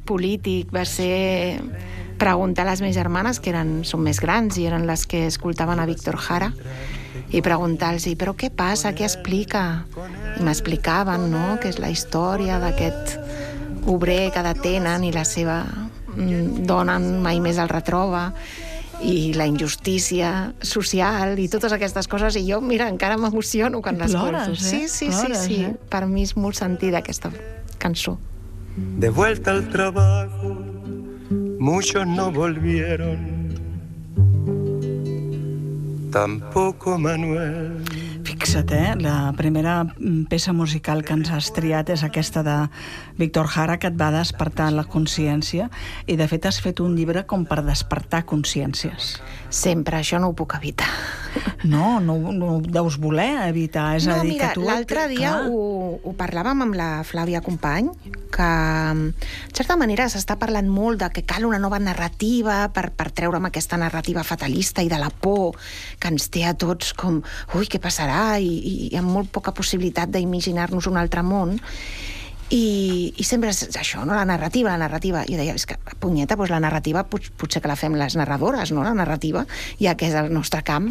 polític va ser preguntar a les meves germanes, que són més grans i eren les que escoltaven a Víctor Jara, i preguntar-los, però què passa, què explica? I m'explicaven, no?, que és la història d'aquest obrer que detenen i la seva dona mai més el retroba, i la injustícia social i totes aquestes coses, i jo, mira, encara m'emociono quan l'escolto. Sí. Per mi és molt sentida aquesta cançó. De vuelta al trabajo, muchos no volvieron, tampoco Manuel. Fixa't, la primera peça musical que ens has triat és aquesta de Víctor Jara, que et va despertar la consciència, i de fet has fet un llibre com per despertar consciències. Sempre, això no ho puc evitar. No ho deus voler evitar, és a dir, mira, que tu... l'altre dia ho parlàvem amb la Flàvia Company, que en certa manera s'està parlant molt de que cal una nova narrativa per treure'm aquesta narrativa fatalista i de la por que ens té a tots com, ui, què passarà? I amb molt poca possibilitat d'imaginar-nos un altre món. I sempre és això, no? La narrativa. I deia, és que, punyeta, doncs la narrativa potser que la fem les narradores, no? La narrativa, ja que és el nostre camp.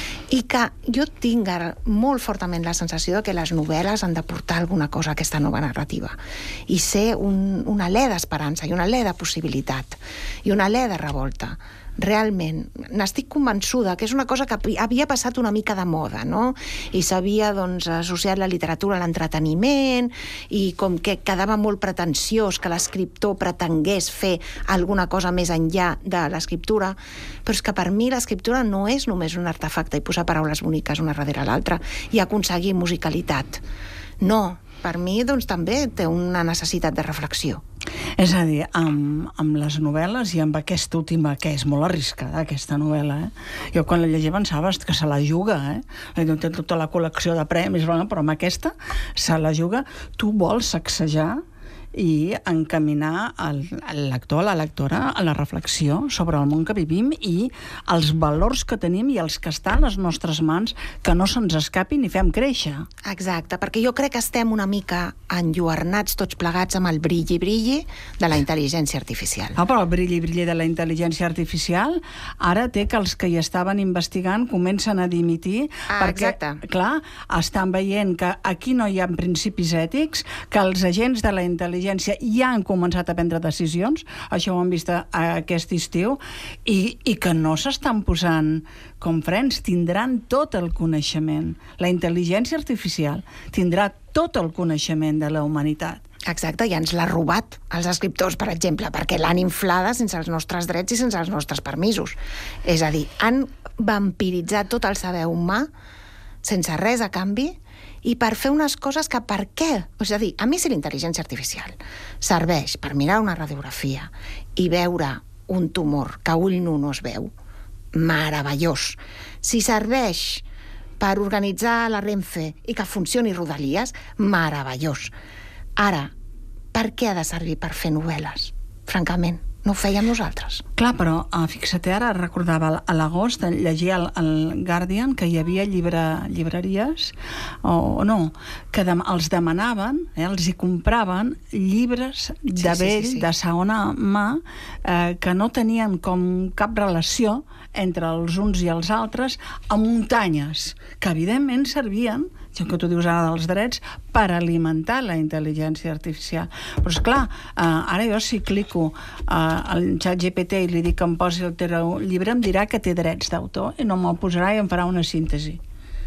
I que jo tinc molt fortament la sensació de que les novel·les han de portar alguna cosa a aquesta nova narrativa. I ser un alè d'esperança, i un alè de possibilitat, i un alè de revolta. Realment, n'estic convençuda que és una cosa que havia passat una mica de moda, no? I s'havia, doncs, associat la literatura a l'entreteniment, i com que quedava molt pretensiós que l'escriptor pretengués fer alguna cosa més enllà de l'escriptura, però és que per mi l'escriptura no és només un artefacte i posar paraules boniques una darrere l'altra i aconseguir musicalitat. No, per mi, doncs, també té una necessitat de reflexió. És a dir, amb les novel·les i amb aquesta última, que és molt arriscada, aquesta novel·la, jo quan la llegia pensava que se la juga, té tota la col·lecció de premis, però amb aquesta se la juga. Tu vols sacsejar i encaminar el lector, la lectora, a la reflexió sobre el món que vivim i els valors que tenim i els que estan a les nostres mans, que no se'ns escapin i fem créixer. Exacte, perquè jo crec que estem una mica enlluernats tots plegats amb el brilli de la intel·ligència artificial. Però el brilli de la intel·ligència artificial ara té que els que hi estaven investigant comencen a dimitir perquè, clar, estan veient que aquí no hi ha principis ètics, que els agents de la intel·ligència ja han començat a prendre decisions, això ho hem vist aquest estiu, i que no s'estan posant com frens, tindran tot el coneixement. La intel·ligència artificial tindrà tot el coneixement de la humanitat. Exacte, i ens l'ha robat als escriptors, per exemple, perquè l'han inflada sense els nostres drets i sense els nostres permisos. És a dir, han vampiritzat tot el saber humà sense res a canvi, i per fer unes coses que per què? És a dir, a mi si l'intel·ligència artificial serveix per mirar una radiografia i veure un tumor que a ull nu no es veu, meravellós. Si serveix per organitzar la Renfe i que funcioni Rodalies, meravellós. Ara, per què ha de servir per fer novel·les? Francament, no ho fèiem nosaltres. Clar, però fixa't, ara recordava a l'agost, llegia al Guardian que hi havia llibreries, o no, que els demanaven, els hi compraven llibres de vell, de segona mà, que no tenien com cap relació entre els uns i els altres, a muntanyes, que evidentment servien, això que tu dius ara dels drets, per alimentar la intel·ligència artificial. Però esclar, ara jo si clico al ChatGPT i li dic que em posi el teu llibre, em dirà que té drets d'autor i no me'l posarà i em farà una síntesi.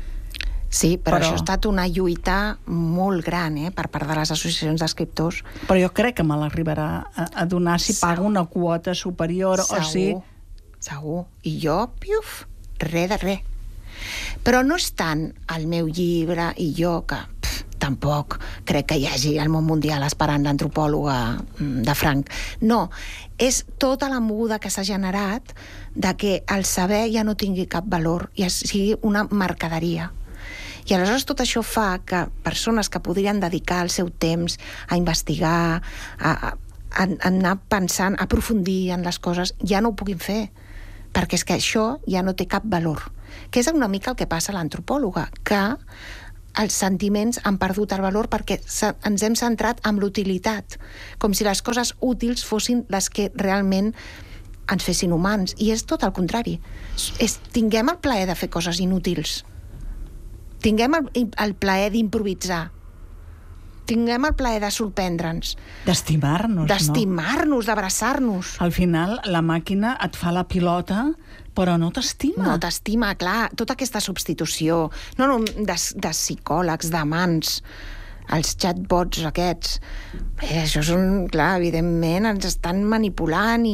Sí, però això ha estat una lluita molt gran per part de les associacions d'escriptors. Però jo crec que me l'arribarà a donar si pago una quota superior o si... Segur. I jo, res de res. Però no és tant el meu llibre i jo, que tampoc crec que hi hagi al món mundial esperant l'antropòloga de Frank. No, és tota la moguda que s'ha generat de que el saber ja no tingui cap valor i sigui una mercaderia. I aleshores tot això fa que persones que podrien dedicar el seu temps a investigar, a anar pensant, a aprofundir en les coses, ja no ho puguin fer, perquè és que això ja no té cap valor. Que és una mica el que passa a l'antropòloga, que els sentiments han perdut el valor perquè ens hem centrat en l'utilitat, com si les coses útils fossin les que realment ens fessin humans, i és tot el contrari. Tinguem el plaer de fer coses inútils, tinguem el plaer d'improvisar, tinguem el plaer de sorprendre'ns, d'estimar-nos, d'abraçar-nos. Al final, la màquina et fa la pilota, però no t'estima. No t'estima, clar. Tota aquesta substitució, de psicòlegs, d'amants, els chatbots aquests, això són, clar, evidentment, ens estan manipulant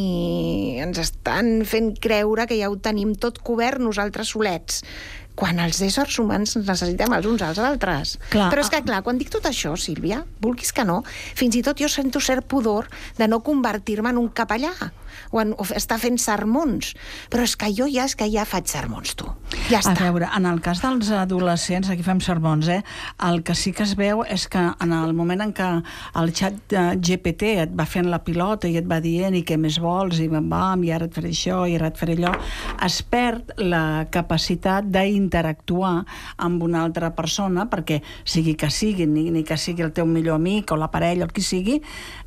i ens estan fent creure que ja ho tenim tot cobert nosaltres solets, quan els éssers humans ens necessitem els uns als altres. Clar. Però és que, clar, quan dic tot això, Sílvia, vulguis que no, fins i tot jo sento cert pudor de no convertir-me en un capellà o estar fent sermons. Però és que jo ja faig sermons, tu. Ja està. A veure, en el cas dels adolescents, aquí fem sermons, el que sí que es veu és que en el moment en què el xat GPT et va fent la pilota i et va dient i què més vols, i i ara et faré això, i ara et faré allò, es perd la capacitat d'interactuar amb una altra persona, perquè sigui que sigui, ni que sigui el teu millor amic o la parella o el qui sigui,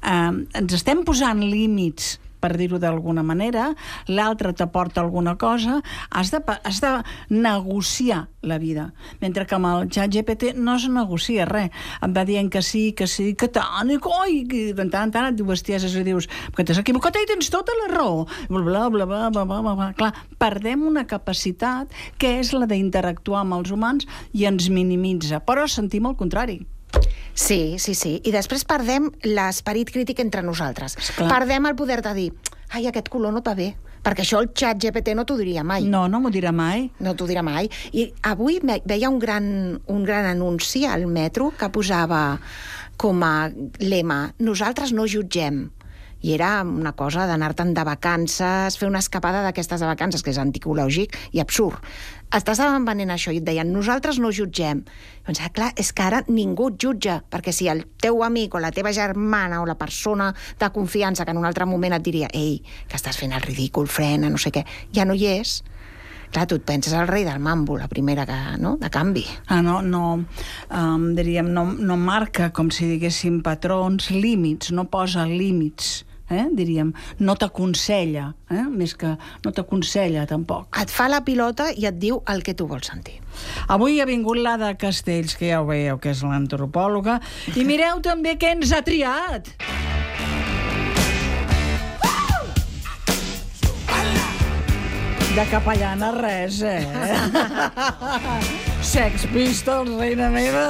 ens estem posant límits, per dir-ho d'alguna manera, l'altre t'aporta alguna cosa, has de negociar la vida. Mentre que amb el xat GPT no es negocia res. Et va dient que sí, que tant, i de tant en tant et diu bestieses i dius que t'has equivocat i tens tota la raó. Bla, bla, bla, bla, bla, bla. Clar, perdem una capacitat que és la d'interactuar amb els humans i ens minimitza, però sentim el contrari. Sí. I després perdem l'esperit crític entre nosaltres. Esclar. Perdem el poder de dir ai, aquest color no et va bé, perquè això el xat GPT no t'ho diria mai. No m'ho dirà mai. No t'ho dirà mai. I avui veia un gran anunci al metro que posava com a lema: nosaltres no jutgem. I era una cosa d'anar-te'n de vacances, fer una escapada d'aquestes de vacances, que és anticològic i absurd. Estaven venent això i et deien, nosaltres no jutgem. Doncs, clar, és que ara ningú et jutja, perquè si el teu amic o la teva germana o la persona de confiança que en un altre moment et diria ei, que estàs fent el ridícul, frena, no sé què, ja no hi és. Clar, tu et penses el rei del mambo, la primera de canvi. Diríem, no marca, com si diguéssim, patrons, límits, no posa límits. Diríem, no t'aconsella, més que no t'aconsella tampoc. Et fa la pilota i et diu el que tu vols sentir. Avui ha vingut l'Ada Castells, que ja ho veieu, que és l'antropòloga, i mireu també què ens ha triat. De capellana res, Sex Pistols, reina meva.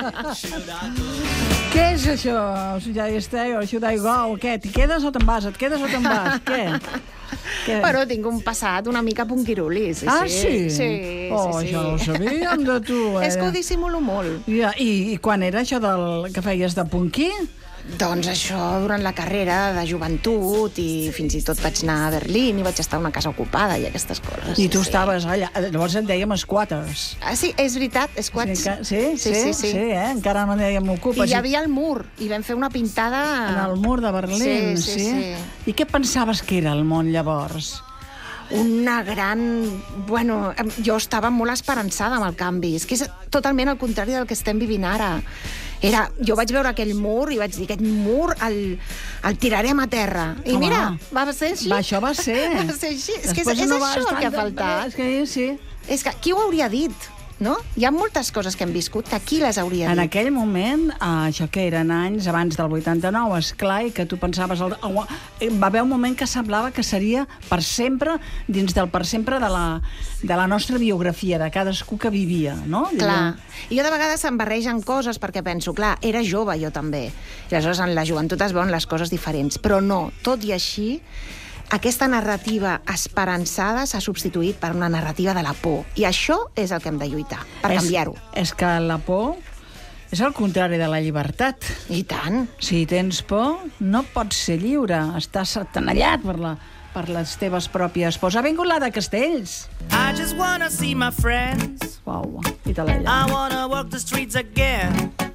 Què és això? Should I go? Què? T'hi quedes o te'n vas? Et quedes o te'n vas? Què? Però tinc un passat una mica punquiruli. Sí? Sí. Això no ho sabíem de tu. És que ho dissimulo molt. I quan era això que feies de punquí? Doncs això durant la carrera de joventut i fins i tot vaig anar a Berlín i vaig estar a una casa ocupada i aquestes coses. I tu estaves allà, llavors en dèiem squatters. Sí, és veritat, squats. Sí, encara no en dèiem ocupes. I hi havia el mur, i vam fer una pintada... En el mur de Berlín, sí. I què pensaves que era el món llavors? Una gran... Bueno, jo estava molt esperançada amb el canvi. És que és totalment el contrari del que estem vivint ara. Jo vaig veure aquell mur i vaig dir, aquest mur el tirarem a terra. I mira, va ser així. Això va ser. Va ser així. És que és això el que ha faltat. És que qui ho hauria dit? No? Hi ha moltes coses que hem viscut que qui les hauria dit. En aquell moment, això que eren anys abans del 89, esclar, i que tu pensaves... Va haver un moment que semblava que seria per sempre, dins del per sempre de la nostra biografia, de cadascú que vivia, no? Clar. I jo de vegades em barregen coses perquè penso, clar, era jove jo també. I aleshores en la joventut es veuen les coses diferents. Però no, tot i així, aquesta narrativa esperançada s'ha substituït per una narrativa de la por. I això és el que hem de lluitar, per canviar-ho. És que la por és el contrari de la llibertat. I tant. Si tens por, no pots ser lliure. Estàs tenallat per les teves pròpies pors. Ha vingut l'Ada Castells. I just wanna see my friends. Uau, i te l'ella. I wanna walk the streets again.